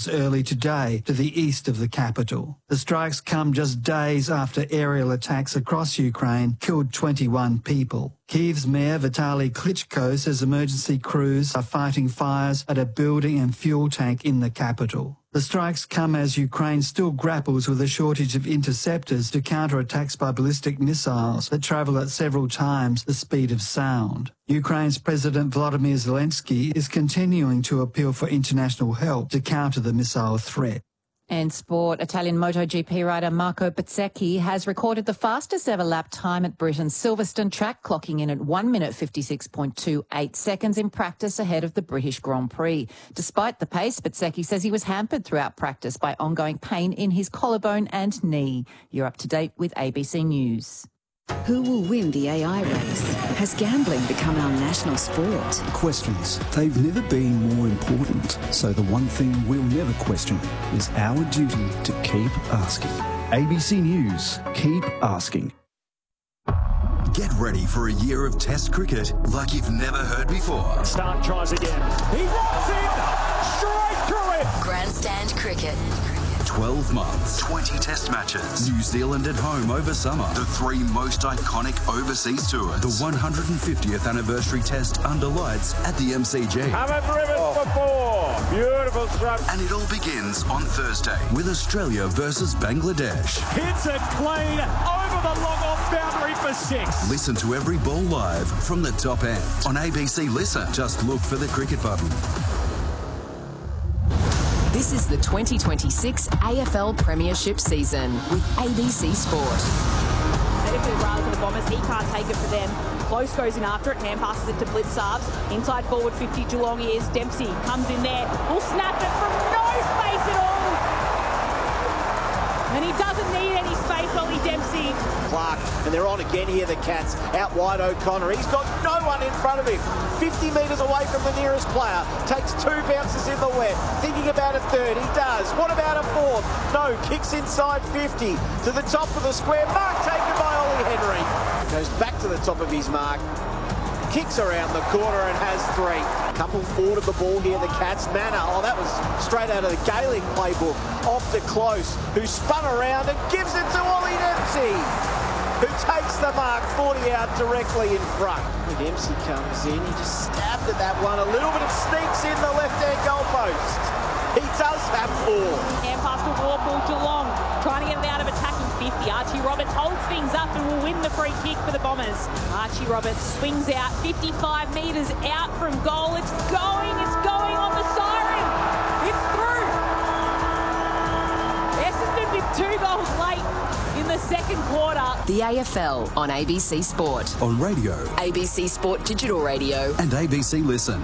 protests early today to the east of the capital. The strikes come just days after aerial attacks across Ukraine killed 21 people. Kyiv's Mayor Vitaly Klitschko says emergency crews are fighting fires at a building and fuel tank in the capital. The strikes come as Ukraine still grapples with a shortage of interceptors to counter attacks by ballistic missiles that travel at several times the speed of sound. Ukraine's President Volodymyr Zelensky is continuing to appeal for international help to counter the missile threat. And sport, Italian MotoGP rider Marco Bezzecchi has recorded the fastest ever lap time at Britain's Silverstone track, clocking in at 1 minute 56.28 seconds in practice ahead of the British Grand Prix. Despite the pace, Bezzecchi says he was hampered throughout practice by ongoing pain in his collarbone and knee. You're up to date with ABC News. Who will win the AI race? Has gambling become our national sport? Questions. They've never been more important. So the one thing we'll never question is our duty to keep asking. ABC News. Keep asking. Get ready for a year of Test cricket like you've never heard before. Stark tries again. He runs in! Straight through it! Grandstand cricket. 12 months, 20 test matches, New Zealand at home over summer, the 3 most iconic overseas tours, the 150th anniversary test under lights at the MCG. Haven't driven for 4. Beautiful stroke. And it all begins on Thursday with Australia versus Bangladesh. Hits it clean over the long off boundary for 6. Listen to every ball live from the top end. On ABC Listen, just look for the cricket button. This is the 2026 AFL Premiership season with ABC Sport. Benefit rather for the Bombers. He can't take it for them. Close goes in after it. Hand passes it to Blitzarves. Inside forward 50 Geelong is Dempsey. Comes in there. Will snap it from no space at all. And he doesn't need any space, Ollie Dempsey. Clark, and they're on again here, the Cats. Out wide O'Connor. He's got no one in front of him. 50 metres away from the nearest player. Takes 2 bounces in the wet. Thinking about a third. He does. What about a fourth? No. Kicks inside 50. To the top of the square. Mark taken by Ollie Henry. Goes back to the top of his mark. Kicks around the corner and has 3. Couple forward of the ball here, the Cats. Manor, oh, that was straight out of the Gaelic playbook. Off to Close, who spun around and gives it to Ollie Dempsey, who takes the mark 40 out directly in front. When Dempsey comes in, he just stabbed at that one a little bit. It sneaks in the left-hand goalpost. He does have 4. Hand pass to Warpool Geelong, trying to get it out of attacking 50. Archie Roberts holds things up and will win the free kick for the Bombers. Archie Roberts swings out 55 metres out from goal. It's going on the siren. It's through. Essendon with 2 goals late in the second quarter. The AFL on ABC Sport. On radio, ABC Sport Digital Radio. and ABC Listen.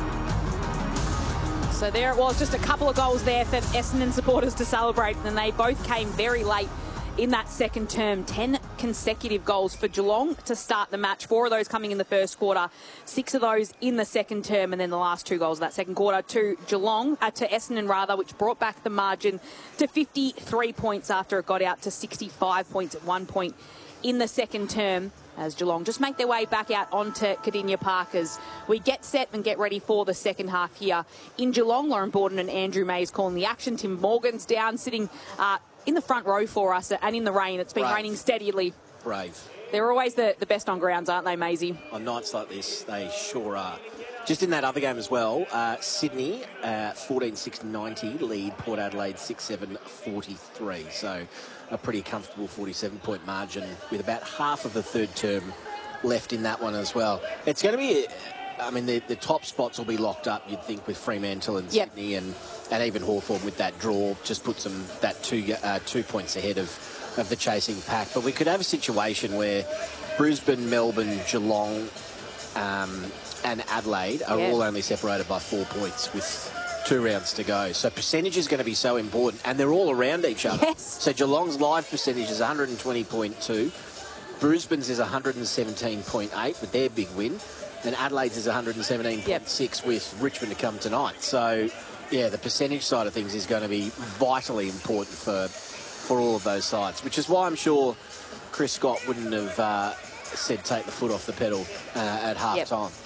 So there it was, just a couple of goals there for Essendon supporters to celebrate, and they both came very late in that second term. 10 consecutive goals for Geelong to start the match. 4 of those coming in the first quarter, 6 of those in the second term, and then the last 2 goals of that second quarter to Essendon, which brought back the margin to 53 points after it got out to 65 points at 1 point in the second term, as Geelong just make their way back out onto Cardinia Park as we get set and get ready for the second half here in Geelong. Lauren Borden and Andrew Mays calling the action. Tim Morgan's down, sitting in the front row for us, and in the rain. It's been raining steadily. Brave. They're always the best on grounds, aren't they, Maisie? On nights like this, they sure are. Just in that other game as well, Sydney 14-6-90 lead Port Adelaide 6-7-43. So a pretty comfortable 47-point margin with about half of the third term left in that one as well. It's going to be, the top spots will be locked up, you'd think, with Fremantle and Sydney and even Hawthorn with that draw. Just puts them that 2 points ahead of the chasing pack. But we could have a situation where Brisbane, Melbourne, Geelong and Adelaide are all only separated by 4 points with 2 rounds to go. So percentage is going to be so important, and they're all around each other. Yes. So Geelong's live percentage is 120.2. Brisbane's is 117.8 with their big win, and Adelaide's is 117.6 with Richmond to come tonight. So, yeah, the percentage side of things is going to be vitally important for all of those sides, which is why I'm sure Chris Scott wouldn't have said take the foot off the pedal at half time.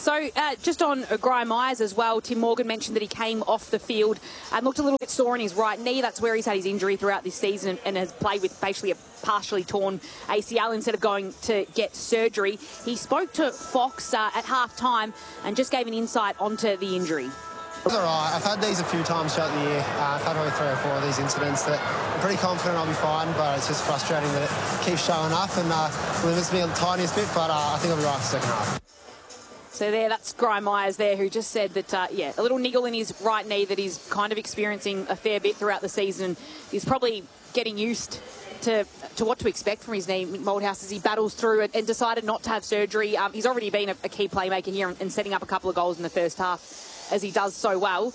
So just on Guy Myers as well, Tim Morgan mentioned that he came off the field and looked a little bit sore in his right knee. That's where he's had his injury throughout this season and has played with basically a partially torn ACL instead of going to get surgery. He spoke to Fox at half-time and just gave an insight onto the injury. It's all right. I've had these a few times throughout the year. I've had probably 3 or 4 of these incidents that I'm pretty confident I'll be fine, but it's just frustrating that it keeps showing up and limits me a tiniest bit, but I think I'll be right for the second half. So that's Guy Myers there, who just said that, a little niggle in his right knee that he's kind of experiencing a fair bit throughout the season. He's probably getting used to what to expect from his knee, Mick Malthouse, as he battles through it and decided not to have surgery. He's already been a key playmaker here and setting up a couple of goals in the first half, as he does so well.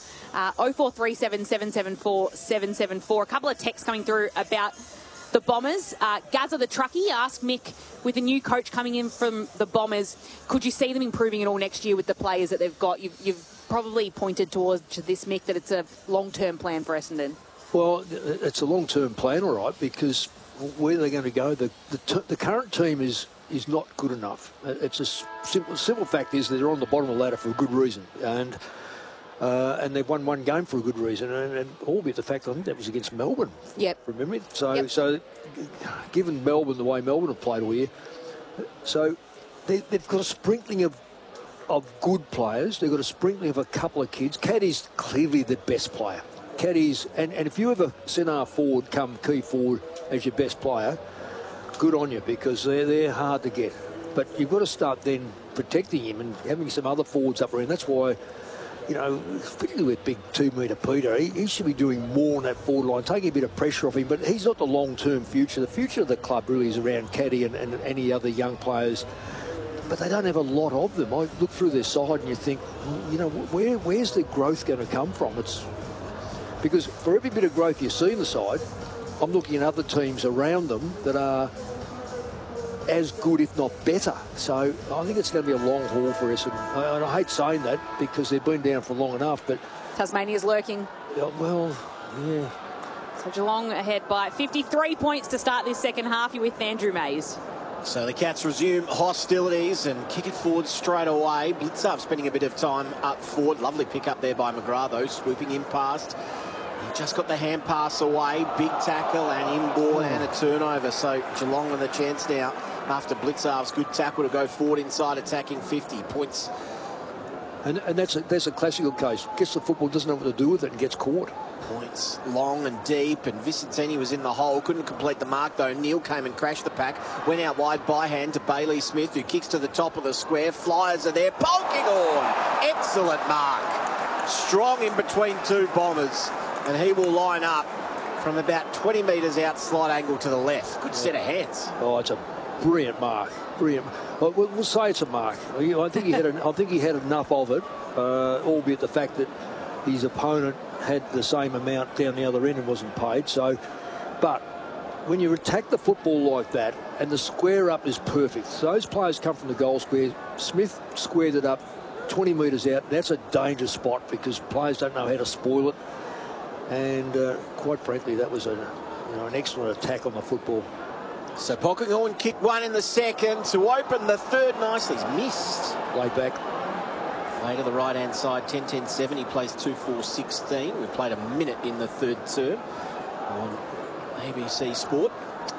0437 774 774. A couple of texts coming through about the Bombers. Gazza the Truckie asked Mick, with the new coach coming in from the Bombers, could you see them improving at all next year with the players that they've got? You've probably pointed towards this, Mick, that it's a long-term plan for Essendon. Well, it's a long-term plan, all right, because where they're going to go, the current team is not good enough. It's a simple fact is that they're on the bottom of the ladder for a good reason, and they've won one game for a good reason, and albeit the fact I think that was against Melbourne. Yep. From memory. So given Melbourne the way Melbourne have played all year, so they've got a sprinkling of good players. They've got a sprinkling of a couple of kids. Caddy's clearly the best player. Caddy's, and if you ever centre forward come key forward as your best player, good on you, because they're hard to get. But you've got to start then protecting him and having some other forwards up around. That's why, particularly with big 2-metre Peter, he should be doing more on that forward line, taking a bit of pressure off him. But he's not the long-term future. The future of the club really is around Caddy and any other young players. But they don't have a lot of them. I look through their side and you think, where's the growth going to come from? It's because for every bit of growth you see in the side, I'm looking at other teams around them that are as good, if not better. So I think it's going to be a long haul for us. And I hate saying that because they've been down for long enough. But Tasmania's lurking. Well, yeah. So Geelong ahead by 53 points to start this second half. You're with Andrew Mays. So the Cats resume hostilities and kick it forward straight away. Blicavs spending a bit of time up forward. Lovely pick up there by McGrath, though, swooping in past. He just got the hand pass away. Big tackle and inboard and a turnover. So Geelong with a chance now after Blicavs' good tackle to go forward inside attacking 50 points. And that's a classical case. Gets the football, doesn't know what to do with it and gets caught. Points long and deep, and Vicentini was in the hole, couldn't complete the mark though. Neil came and crashed the pack, went out wide by hand to Bailey Smith, who kicks to the top of the square. Flyers are there, Polkinghorne, excellent mark, strong in between two Bombers, and he will line up from about 20 metres out, slight angle to the left. Good set of hands. Oh, it's a brilliant mark, brilliant. Well, we'll say it's a mark. I think he had enough of it, albeit the fact that his opponent had the same amount down the other end and wasn't paid. So, but when you attack the football like that and the square up is perfect, so those players come from the goal square. Smith squared it up 20 metres out. That's a dangerous spot because players don't know how to spoil it. And quite frankly, that was an excellent attack on the football. So Polkinghorne kicked one in the second to open the third nicely. He's missed. Laid back. Way to the right-hand side, 10-10-7. He plays 2-4-16. We've played a minute in the third term on ABC Sport.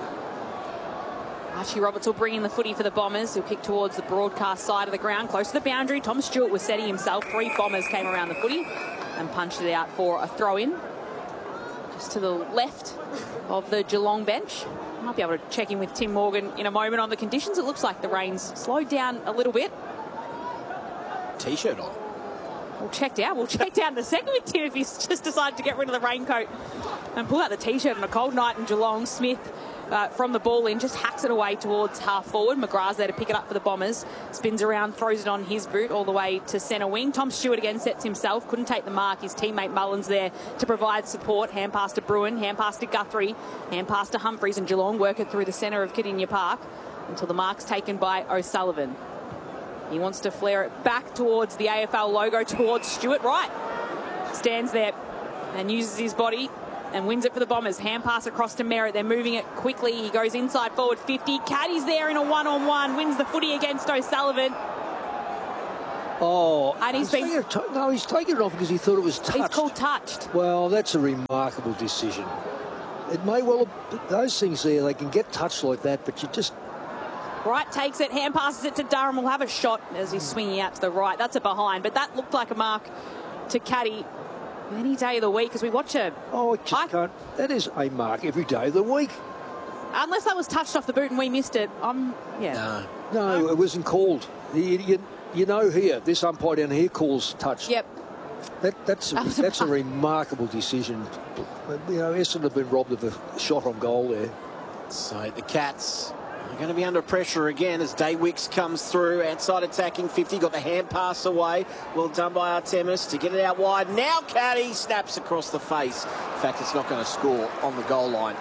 Archie Roberts will bring in the footy for the Bombers. He'll kick towards the broadcast side of the ground, close to the boundary. Tom Stewart was setting himself. 3 Bombers came around the footy and punched it out for a throw-in. Just to the left of the Geelong bench. Might be able to check in with Tim Morgan in a moment on the conditions. It looks like the rain's slowed down a little bit. T-shirt on. We'll check down in a second with Tim if he's just decided to get rid of the raincoat and pull out the T-shirt on a cold night in Geelong. Smith from the ball in just hacks it away towards half forward. McGrath's there to pick it up for the Bombers. Spins around, throws it on his boot all the way to centre wing. Tom Stewart again sets himself. Couldn't take the mark. His teammate Mullins there to provide support. Hand pass to Bruin, hand pass to Guthrie, hand pass to Humphreys, and Geelong work it through the centre of Kardinia Park until the mark's taken by O'Sullivan. He wants to flare it back towards the AFL logo, towards Stewart. Right. Stands there and uses his body and wins it for the Bombers. Hand pass across to Merritt. They're moving it quickly. He goes inside forward 50. Caddy's there in a one-on-one. Wins the footy against O'Sullivan. Oh, and he's taken it off because he thought it was touched. He's called touched. Well, that's a remarkable decision. It may well have, those things there, they can get touched like that, but you just... Wright takes it, hand passes it to Durham. Will have a shot as he's swinging out to the right. That's a behind, but that looked like a mark to Caddy any day of the week, because we watch a... Oh, I just can't... That is a mark every day of the week. Unless that was touched off the boot and we missed it, No, it wasn't called. You know here, this umpire down here calls touch. Yep. That's a remarkable decision. You know, Essendon have been robbed of a shot on goal there. So the Cats are going to be under pressure again as Daywicks comes through. Outside attacking 50, got the hand pass away. Well done by Artemis to get it out wide. Now Caddy snaps across the face. In fact, it's not going to score on the goal line.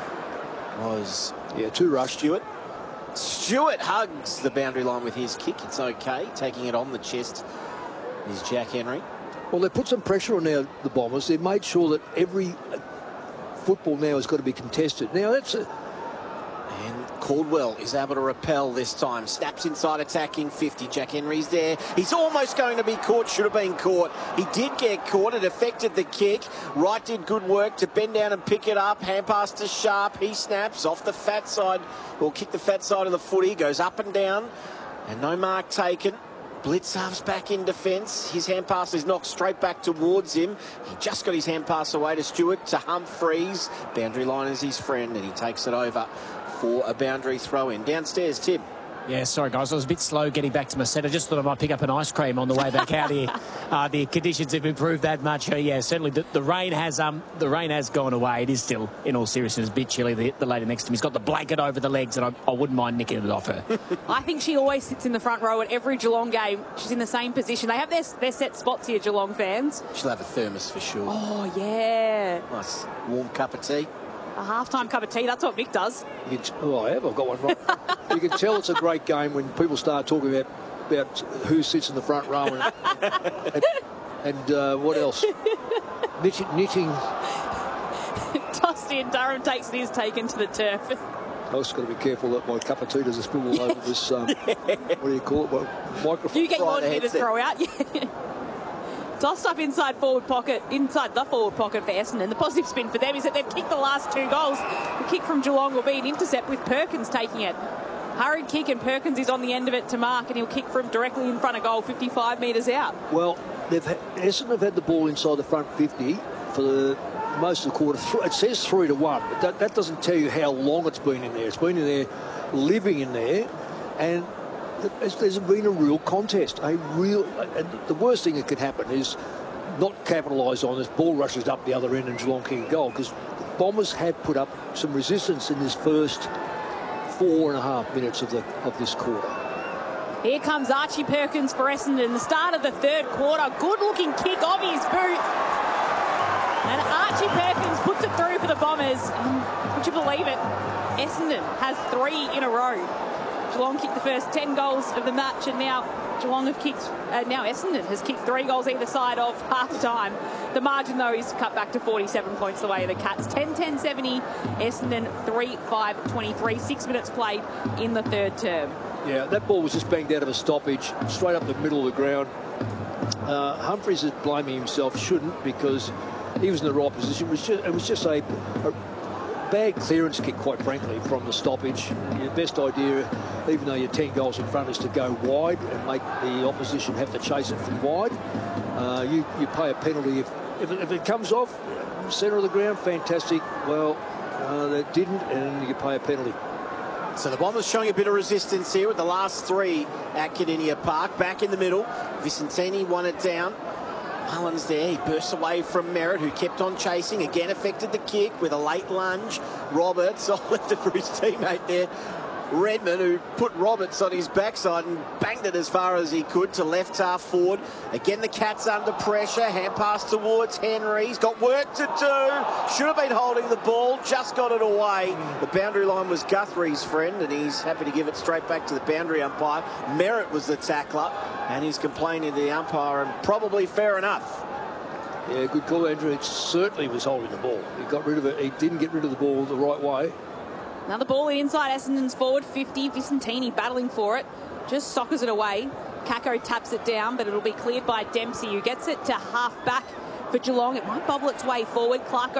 Too rushed. Stewart hugs the boundary line with his kick. It's okay. Taking it on the chest is Jack Henry. Well, they put some pressure on the Bombers. They made sure that every football now has got to be contested. Now, And Caldwell is able to repel this time. Snaps inside attacking 50. Jack Henry's there. He's almost going to be caught. Should have been caught. He did get caught. It affected the kick. Wright did good work to bend down and pick it up. Hand pass to Sharp. He snaps off the fat side. Will kick the fat side of the footy. Goes up and down. And no mark taken. Blitz halves back in defence. His hand pass is knocked straight back towards him. He just got his hand pass away to Stewart, to Humphreys. Boundary line is his friend, and he takes it over for a boundary throw-in. Downstairs, Tim. Yeah, sorry, guys. I was a bit slow getting back to my set. I just thought I might pick up an ice cream on the way back out here. The conditions have improved that much. Yeah, certainly the rain has gone away. It is still, in all seriousness, a bit chilly. The lady next to me has got the blanket over the legs, and I wouldn't mind nicking it off her. I think she always sits in the front row at every Geelong game. She's in the same position. They have their set spots here, Geelong fans. She'll have a thermos for sure. Oh, yeah. Nice warm cup of tea. A half-time cup of tea, that's what Mick does. I have. I've got one right. You can tell it's a great game when people start talking about who sits in the front row and what else? Knitting. Tossed in, Durham takes it, is taken to the turf. I've also got to be careful that my cup of tea doesn't spill all over this, what do you call it, microphone. You get your to throw out. Yeah. Tossed up inside the forward pocket for Essendon. The positive spin for them is that they've kicked the last 2 goals. The kick from Geelong will be an intercept with Perkins taking it. Hurried kick, and Perkins is on the end of it to mark, and he'll kick from directly in front of goal, 55 metres out. Well, Essendon have had the ball inside the front 50 for most of the quarter. It says 3-1, but that doesn't tell you how long it's been in there. It's been in there, living in there, and there's been a real contest. And the worst thing that could happen is not capitalise on this. Ball rushes up the other end and Geelong kick a goal, because Bombers have put up some resistance in this first 4.5 minutes of this quarter. Here comes Archie Perkins for Essendon. The start of the third quarter. Good-looking kick off his boot. And Archie Perkins puts it through for the Bombers. Would you believe it? Essendon has 3 in a row. Geelong kicked the first 10 goals of the match, and now Essendon has kicked 3 goals either side of half time. The margin, though, is cut back to 47 points the way of the Cats. 10-10-70, Essendon 3-5-23. 6 minutes played in the third term. Yeah, that ball was just banged out of a stoppage, straight up the middle of the ground. Humphreys is blaming himself, shouldn't, because he was in the right position. It was just a bad clearance kick, quite frankly, from the stoppage. Your best idea, even though you're 10 goals in front, is to go wide and make the opposition have to chase it from wide. You pay a penalty if it comes off centre of the ground. Fantastic. Well, that didn't, and you pay a penalty. So the Bombers showing a bit of resistance here with the last 3 at Kardinia Park. Back in the middle, Vicentini won it down. Mullins there, he bursts away from Merritt, who kept on chasing. Again affected the kick with a late lunge. Roberts left it for his teammate there, Redmond, who put Roberts on his backside and banged it as far as he could to left half forward. Again, the Cats under pressure. Hand pass towards Henry. He's got work to do. Should have been holding the ball. Just got it away. The boundary line was Guthrie's friend, and he's happy to give it straight back to the boundary umpire. Merritt was the tackler, and he's complaining to the umpire, and probably fair enough. Yeah, good call, Andrew. It certainly was holding the ball. He got rid of it. He didn't get rid of the ball the right way. Another ball inside Essendon's forward 50. Vicentini battling for it. Just soccers it away. Kako taps it down, but it'll be cleared by Dempsey, who gets it to half back for Geelong. It might bobble its way forward. Clarko